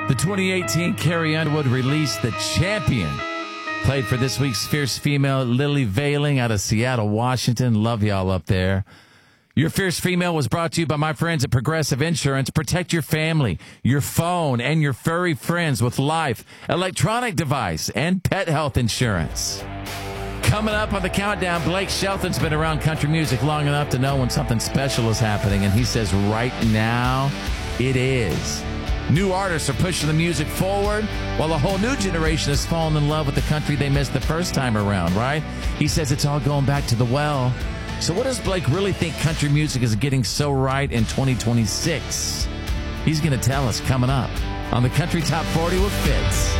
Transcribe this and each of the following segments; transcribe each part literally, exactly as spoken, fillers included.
The twenty eighteen Carrie Underwood released The Champion. Played for this week's Fierce Female, Lily Veiling out of Seattle, Washington. Love y'all up there. Your Fierce Female was brought to you by my friends at Progressive Insurance. Protect your family, your phone, and your furry friends with life, electronic device, and pet health insurance. Coming up on the countdown, Blake Shelton's been around country music long enough to know when something special is happening, and he says right now it is. New artists are pushing the music forward, while a whole new generation has fallen in love with the country they missed the first time around, right? He says it's all going back to the well. So what does Blake really think country music is getting so right in twenty twenty-six? He's going to tell us coming up on the Country Top forty with Fitz.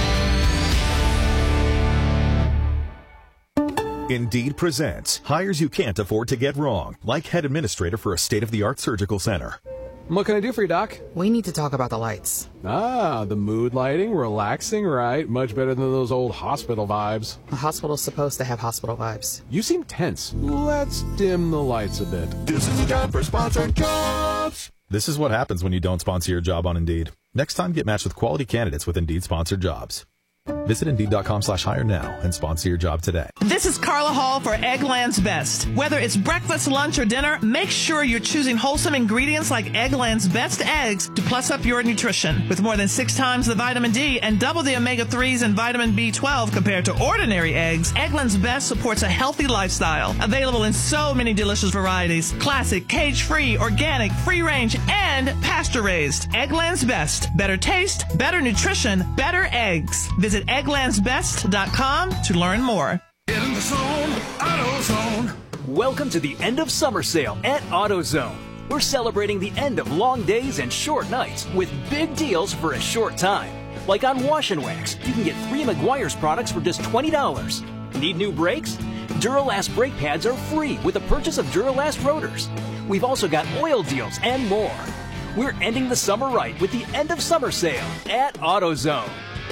Indeed presents hires you can't afford to get wrong, like head administrator for a state-of-the-art surgical center. What can I do for you, Doc? We need to talk about the lights. Ah, the mood lighting, relaxing, right? Much better than those old hospital vibes. A hospital's supposed to have hospital vibes. You seem tense. Let's dim the lights a bit. This is a job for sponsored jobs. This is what happens when you don't sponsor your job on Indeed. Next time, get matched with quality candidates with Indeed sponsored jobs. Visit Indeed.com slash hire now and sponsor your job today. This is Carla Hall for Eggland's Best. Whether it's breakfast, lunch, or dinner, make sure you're choosing wholesome ingredients like Eggland's Best eggs to plus up your nutrition. With more than six times the vitamin D and double the omega threes and vitamin B twelve compared to ordinary eggs, Eggland's Best supports a healthy lifestyle. Available in so many delicious varieties. Classic, cage-free, organic, free-range, and pasture-raised. Eggland's Best. Better taste, better nutrition, better eggs. Visit egglands best dot com to learn more. Get in the zone, AutoZone. Welcome to the end of summer sale at AutoZone. We're celebrating the end of long days and short nights with big deals for a short time. Like on Wash and Wax, you can get three Meguiar's products for just twenty dollars. Need new brakes? Duralast brake pads are free with the purchase of Duralast rotors. We've also got oil deals and more. We're ending the summer right with the end of summer sale at AutoZone.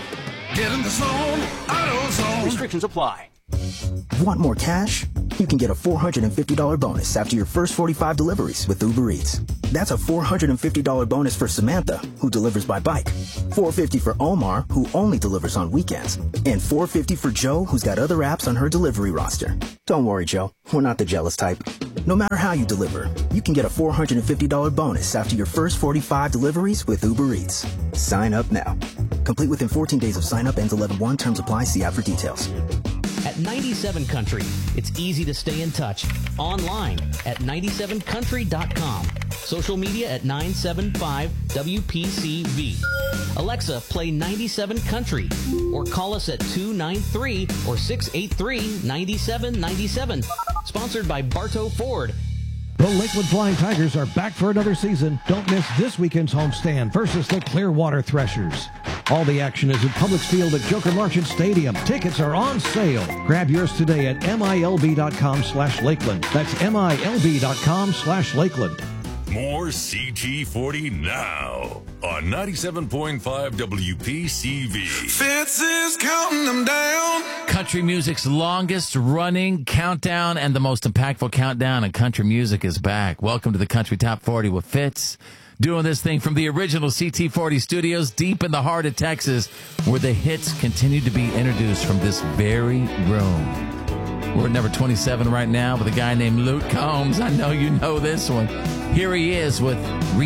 Get in the zone, AutoZone. Restrictions apply. Want more cash? You can get a four hundred fifty dollars bonus after your first forty-five deliveries with Uber Eats. That's a four hundred fifty dollars bonus for Samantha, who delivers by bike, four hundred fifty dollars for Omar, who only delivers on weekends, and four hundred fifty dollars for Joe, who's got other apps on her delivery roster. Don't worry, Joe. We're not the jealous type. No matter how you deliver, you can get a four hundred fifty dollars bonus after your first forty-five deliveries with Uber Eats. Sign up now. Complete within fourteen days of sign up. Ends eleven one. Terms apply. See app for details. At ninety-seven Country, it's easy to stay in touch. Online at ninety-seven country dot com. Social media at nine seven five W P C V. Alexa, play ninety-seven Country. Or call us at two nine three or six eight three nine seven nine seven. Sponsored by Bartow Ford. The Lakeland Flying Tigers are back for another season. Don't miss this weekend's homestand versus the Clearwater Threshers. All the action is at Publix Field at Joker Marchant Stadium. Tickets are on sale. Grab yours today at milb.com slash Lakeland. That's milb.com slash Lakeland. More C T forty now on ninety-seven point five W P C V. Fitz is counting them down. Country music's longest running countdown and the most impactful countdown in country music is back. Welcome to the Country Top forty with Fitz. Doing this thing from the original C T forty studios deep in the heart of Texas, where the hits continue to be introduced from this very room. We're at number twenty-seven right now with a guy named Luke Combs. I know you know this one. Here he is with